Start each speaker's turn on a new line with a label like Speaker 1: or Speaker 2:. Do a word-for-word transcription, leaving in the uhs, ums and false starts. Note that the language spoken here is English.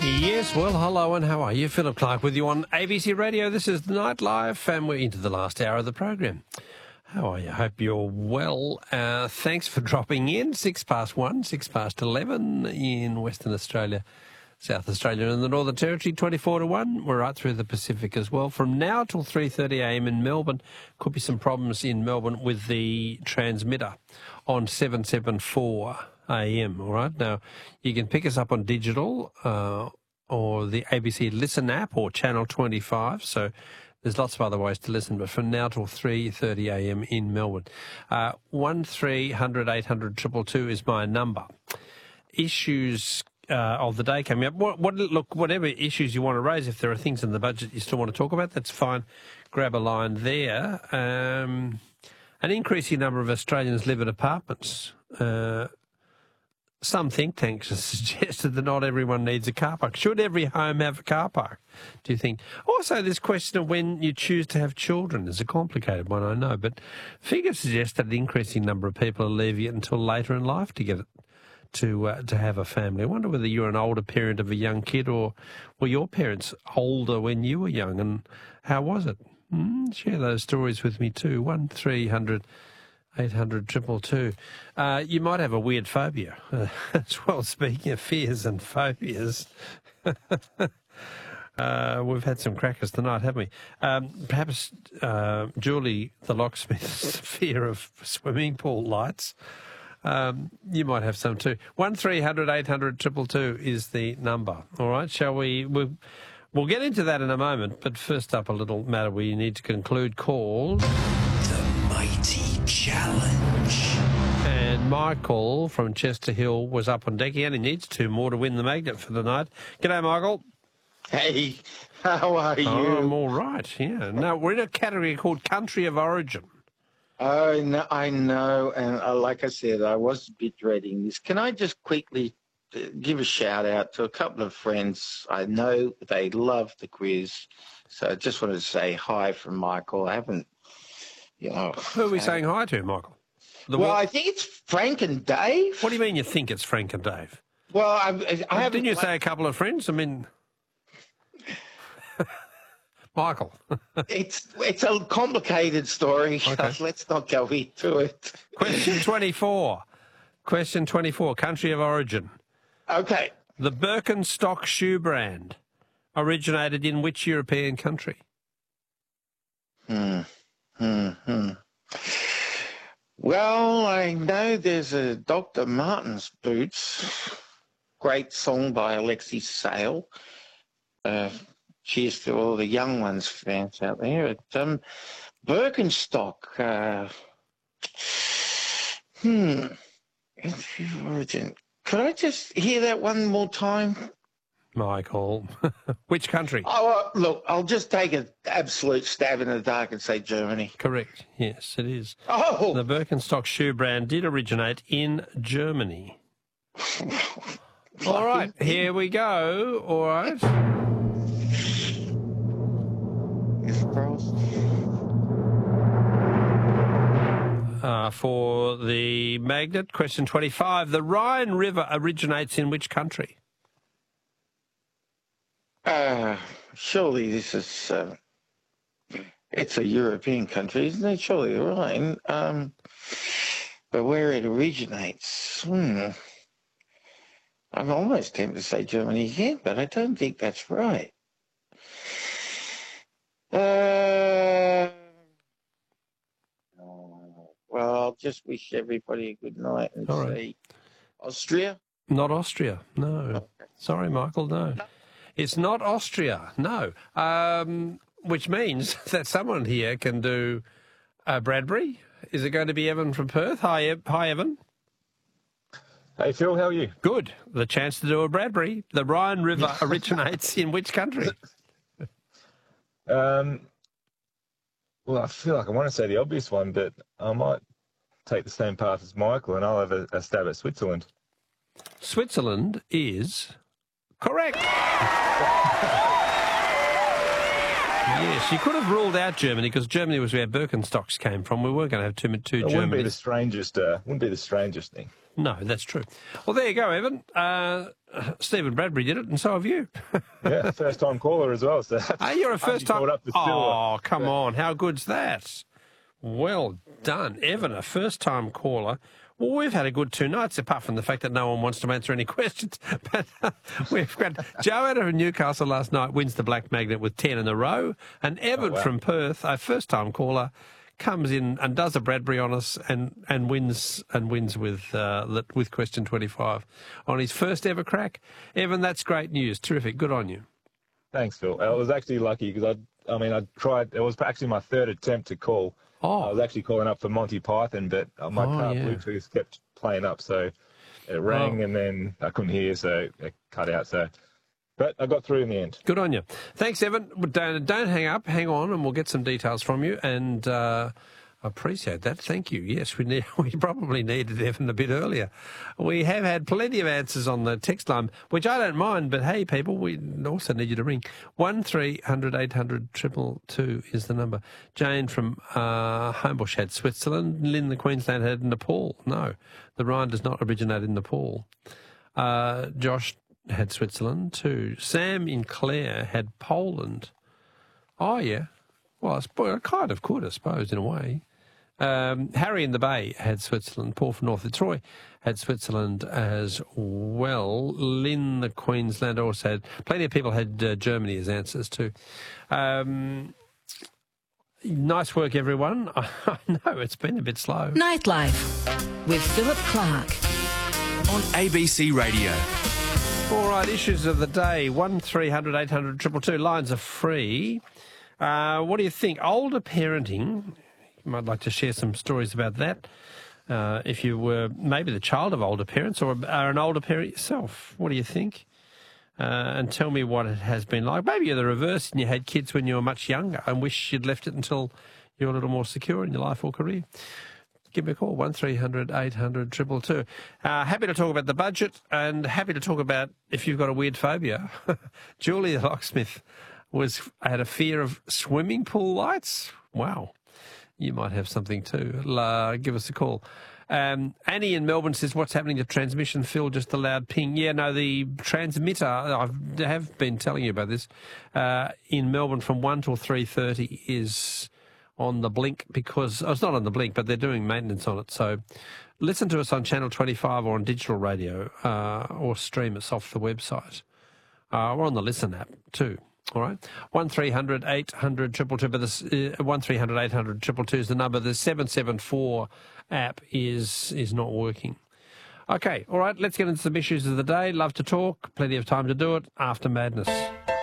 Speaker 1: Yes, well, hello and how are you? Philip Clark with you on A B C Radio. This is the Nightlife and we're into the last hour of the program. How are you? Hope you're well. Uh, thanks for dropping in. Six past one, six past eleven in Western Australia, South Australia and the Northern Territory, twenty-four to one. We're right through the Pacific as well. From now till three thirty a m in Melbourne, could be some problems in Melbourne with the transmitter on seven seventy-four a m, all right? Now, you can pick us up on digital uh, or the A B C Listen app or Channel twenty-five, so there's lots of other ways to listen, but from now till three thirty a m in Melbourne. Uh, one three hundred eight hundred two two two is my number. Issues uh, of the day coming up. What, what, look, whatever issues you want to raise, if there are things in the budget you still want to talk about, that's fine. Grab a line there. Um, an increasing number of Australians live in apartments. Uh, Some think tanks have suggested that not everyone needs a car park. Should every home have a car park, do you think? Also, this question of when you choose to have children is a complicated one, I know, but figures suggest that an increasing number of people are leaving it until later in life to get it, to uh, to have a family. I wonder whether you're an older parent of a young kid or were your parents older when you were young, and how was it? Mm, share those stories with me too. one three hundred eight hundred two two two. Uh, you might have a weird phobia uh, as well. Speaking of fears and phobias, uh, we've had some crackers tonight, haven't we? Um, perhaps uh, Julie, the locksmith's fear of swimming pool lights. Um, you might have some too. one three hundred eight hundred two two two is the number. All right, shall we? We'll, we'll get into that in a moment, but first up, a little matter we need to conclude called
Speaker 2: The Mighty Challenge.
Speaker 1: And Michael from Chester Hill was up on deck. He only needs two more to win the magnet for the night. G'day, Michael.
Speaker 3: Hey, how are you?
Speaker 1: Oh, I'm all right, yeah. No, we're in a category called Country of Origin.
Speaker 3: Oh, no, I know, and uh, like I said, I was a bit dreading this. Can I just quickly uh, give a shout-out to a couple of friends? I know they love the quiz, so I just wanted to say hi from Michael. I haven't, you know...
Speaker 1: Who are we saying hi to, Michael? The
Speaker 3: well,
Speaker 1: what?
Speaker 3: I think it's Frank and Dave.
Speaker 1: What do you mean you think it's Frank and Dave?
Speaker 3: Well, I, I, I haven't...
Speaker 1: Didn't you say a couple of friends? I mean... Michael.
Speaker 3: it's it's a complicated story.
Speaker 1: Okay.
Speaker 3: Let's not go into it.
Speaker 1: Question twenty-four. Question twenty-four, Country of Origin.
Speaker 3: Okay.
Speaker 1: The Birkenstock shoe brand originated in which European country?
Speaker 3: Hmm. Hmm. Hmm. Well, I know there's a Doctor Martens boots. Great song by Alexi Sale. Uh, cheers to all the young ones fans out there. But, um, Birkenstock. Uh, hmm. Origin. Could I just hear that one more time?
Speaker 1: Michael. Which country?
Speaker 3: Oh, uh, look, I'll just take an absolute stab in the dark and say Germany.
Speaker 1: Correct. Yes, it is.
Speaker 3: Oh!
Speaker 1: The Birkenstock shoe brand did originate in Germany. All right, here we go. All right. Uh, for the magnet, question twenty-five. The Rhine River originates in which country?
Speaker 3: Uh, surely this is, uh, it's a European country, isn't it? Surely the Rhine. Um, but where it originates, hmm. I'm almost tempted to say Germany again, but I don't think that's right. Uh, well, I'll just wish everybody a good night and
Speaker 1: All
Speaker 3: say
Speaker 1: right.
Speaker 3: Austria.
Speaker 1: Not Austria, no.
Speaker 3: Okay.
Speaker 1: Sorry, Michael, no. It's not Austria, no. Um, which means that someone here can do uh, Bradbury. Is it going to be Evan from Perth? Hi, Ev- Hi, Evan.
Speaker 4: Hey, Phil, how are you?
Speaker 1: Good. The chance to do a Bradbury. The Rhine River originates in which country?
Speaker 4: Um, well, I feel like I want to say the obvious one, but I might take the same path as Michael, and I'll have a, a stab at Switzerland.
Speaker 1: Switzerland is correct. Yes, you could have ruled out Germany because Germany was where Birkenstocks came from. We weren't going to have two, two
Speaker 4: It wouldn't be
Speaker 1: Germanys.
Speaker 4: the strangest. Uh, wouldn't be the strangest thing.
Speaker 1: No, that's true. Well, there you go, Evan. Uh, Stephen Bradbury did it, and so have you.
Speaker 4: Yeah, first time caller as well. So
Speaker 1: Are you a first time?
Speaker 4: Up the
Speaker 1: oh, come yeah. on. How good's that? Well done. Evan, a first time caller. Well, we've had a good two nights, apart from the fact that no one wants to answer any questions. But uh, we've got Joe out of Newcastle last night wins the Black Magnet with ten in a row. And Evan oh, wow. from Perth, a first-time caller, comes in and does a Bradbury on us and, and wins and wins with uh, with question twenty-five on his first ever crack. Evan, that's great news. Terrific. Good on you.
Speaker 4: Thanks, Phil. I was actually lucky because I, I mean, I tried. It was actually my third attempt to call.
Speaker 1: Oh.
Speaker 4: I was actually calling up for Monty Python, but my
Speaker 1: oh,
Speaker 4: car
Speaker 1: yeah.
Speaker 4: Bluetooth kept playing up, so it rang oh. and then I couldn't hear, so it cut out. So, but I got through in the end.
Speaker 1: Good on you. Thanks, Evan. Don't, don't hang up. Hang on, and we'll get some details from you. And uh, I appreciate that. Thank you. Yes, we need, we probably needed Evan a bit earlier. We have had plenty of answers on the text line, which I don't mind, but hey, people, we also need you to ring. one three hundred eight hundred two two two is the number. Jane from uh, Homebush had Switzerland. Lynn, the Queensland, had Nepal. No, the Rhine does not originate in Nepal. Uh, Josh had Switzerland too. Sam in Clare had Poland. Oh, yeah. Well, I suppose, I kind of could, I suppose, in a way. Um, Harry in the Bay had Switzerland. Paul from North Fitzroy had Switzerland as well. Lynn, the Queenslander, also had... Plenty of people had uh, Germany as answers too. Um, nice work, everyone. I know, it's been a bit slow.
Speaker 5: Nightlife with Philip Clark
Speaker 2: on A B C Radio.
Speaker 1: All right, issues of the day. one three hundred eight hundred two two two. Lines are free. Uh, what do you think? Older parenting... You might like to share some stories about that. Uh, if you were maybe the child of older parents or are an older parent yourself, what do you think? Uh, and tell me what it has been like. Maybe you're the reverse and you had kids when you were much younger and wish you'd left it until you're a little more secure in your life or career. Give me a call, one three hundred eight hundred two two two. Uh, happy to talk about the budget and happy to talk about if you've got a weird phobia. Julie the locksmith was had a fear of swimming pool lights. Wow. You might have something too. Uh, give us a call. Um, Annie in Melbourne says, what's happening to transmission? Phil, just a loud ping. Yeah, no, the transmitter, I have been telling you about this, uh, in Melbourne from one till three thirty is on the blink because, oh, it's not on the blink, but they're doing maintenance on it. So listen to us on Channel twenty-five or on digital radio uh, or stream us off the website. Uh, we're on the Listen app too. All right, one three hundred eight hundred two two two, but this uh, one three hundred eight hundred two two two is the number. The seven seven four app is is not working. Okay, all right, let's get into some issues of the day. Love to talk. Plenty of time to do it after Madness.